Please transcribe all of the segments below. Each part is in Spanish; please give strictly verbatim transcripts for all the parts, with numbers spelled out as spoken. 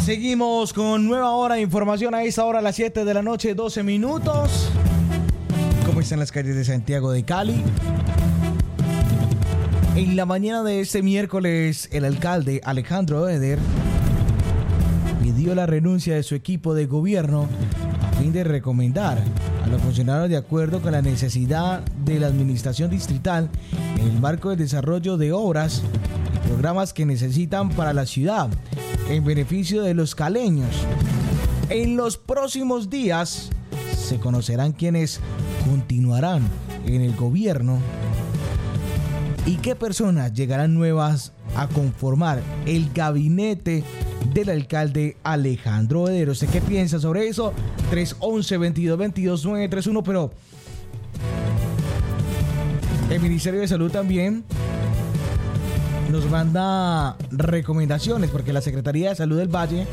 Seguimos con nueva hora de información a esta hora, a las siete de la noche, doce minutos. ¿Cómo están las calles de Santiago de Cali? En la mañana de este miércoles, el alcalde Alejandro Eder pidió la renuncia de su equipo de gobierno a fin de recomendar a los funcionarios, de acuerdo con la necesidad de la administración distrital, en el marco del desarrollo de obras y programas que necesitan para la ciudad, en beneficio de los caleños. En los próximos días se conocerán quiénes continuarán en el gobierno y qué personas llegarán nuevas a conformar el gabinete del alcalde Alejandro Eder. ¿Usted qué piensa sobre eso? tres once, veintidós veintidós, nueve tres uno. Pero el Ministerio de Salud también nos manda recomendaciones, porque la Secretaría de Salud del Valle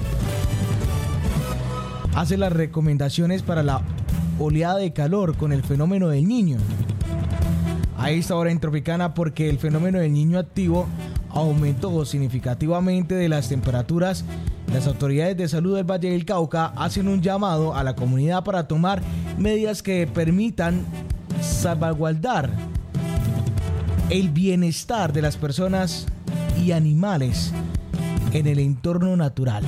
hace las recomendaciones para la oleada de calor con el fenómeno del Niño. A esta hora en Tropicana, porque el fenómeno del Niño activo aumentó significativamente de las temperaturas. Las autoridades de salud del Valle del Cauca hacen un llamado a la comunidad para tomar medidas que permitan salvaguardar el bienestar de las personas y animales en el entorno natural.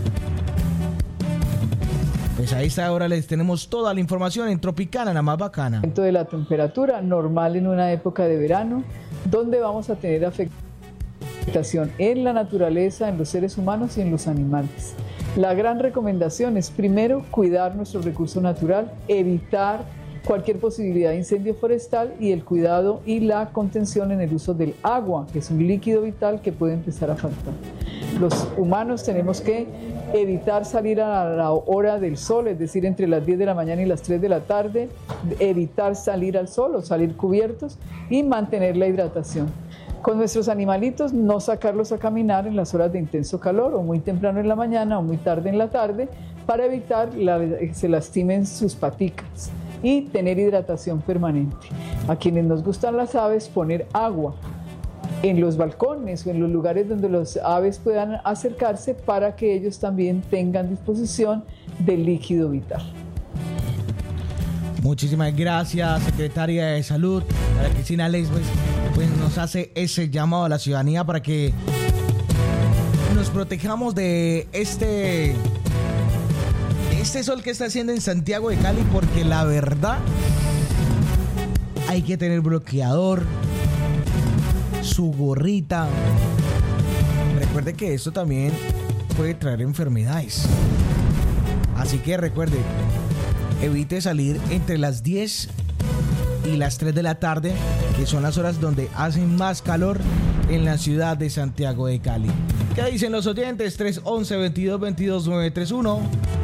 Pues a esta hora les tenemos toda la información en Tropicana, la más bacana. Aumento de la temperatura normal en una época de verano, donde vamos a tener afectación en la naturaleza, en los seres humanos y en los animales. La gran recomendación es, primero, cuidar nuestro recurso natural, evitar cualquier posibilidad de incendio forestal y el cuidado y la contención en el uso del agua, que es un líquido vital que puede empezar a faltar. Los humanos tenemos que evitar salir a la hora del sol, es decir, entre las diez de la mañana y las tres de la tarde, evitar salir al sol o salir cubiertos y mantener la hidratación. Con nuestros animalitos, no sacarlos a caminar en las horas de intenso calor o muy temprano en la mañana o muy tarde en la tarde, para evitar la, que se lastimen sus paticas, y tener hidratación permanente. A quienes nos gustan las aves, poner agua en los balcones o en los lugares donde los aves puedan acercarse, para que ellos también tengan disposición del líquido vital. Muchísimas gracias, secretaria de Salud, a la Cristina Lesmes, pues nos hace ese llamado a la ciudadanía para que nos protejamos de este, de este sol que está haciendo en Santiago de Cali, porque la verdad hay que tener bloqueador, su gorrita. Recuerde que esto también puede traer enfermedades, así que recuerde, evite salir entre las diez y las tres de la tarde, que son las horas donde hace más calor en la ciudad de Santiago de Cali. ¿Qué dicen los oyentes? tres once, veintidós veintidós, nueve tres uno.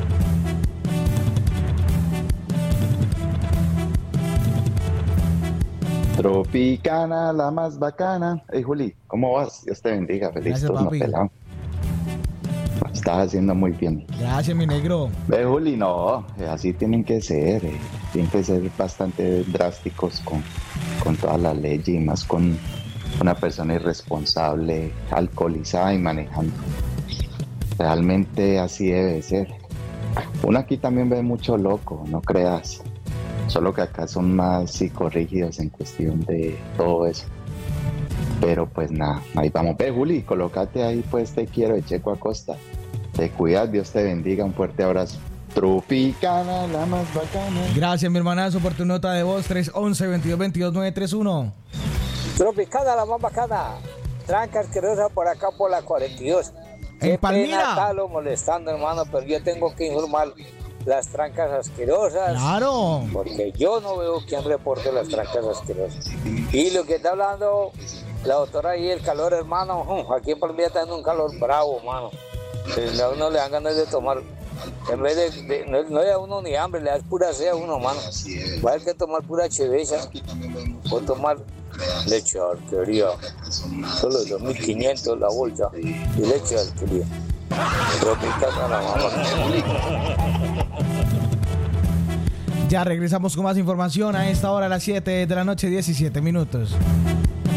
Tropicana, la más bacana. Hey, Juli, ¿cómo vas? Dios te bendiga. Feliz Gracias, turno, papi. pelado. Estás haciendo muy bien. Gracias, mi negro. Ve, Juli, no, así tienen que ser. Eh. Tienen que ser bastante drásticos con, con todas las leyes, y más con una persona irresponsable, alcoholizada y manejando. Realmente así debe ser. Uno aquí también ve mucho loco, no creas. Solo que acá son más psicorrígidos en cuestión de todo eso. Pero pues nada, ahí vamos. Ve, Juli, colócate ahí, pues te quiero, de Checo Acosta. Te cuidas, Dios te bendiga, un fuerte abrazo. Tropicana, la más bacana. Gracias, mi hermanazo, por tu nota de voz. tres once, veintidós veintidós, nueve tres uno. Tropicana, la más bacana. Tranca asquerosa por acá por la cuarenta y dos. En Qué Palmira. pena estarlo molestando, hermano, pero yo tengo que informar las trancas asquerosas. Claro. Porque yo no veo quien reporte las trancas asquerosas. Y lo que está hablando la doctora ahí, el calor, hermano, aquí en Palmira está dando un calor bravo, hermano. A uno le dan ganas de tomar, en vez de, de no, no le da uno ni hambre, le da pura sed a uno, mano. Va a haber que tomar pura cheveza o tomar leche de alquería, solo dos mil quinientos la bolsa, y leche de alquería. Tropicana, la mamá. Ya regresamos con más información a esta hora, a las siete de la noche, diecisiete minutos.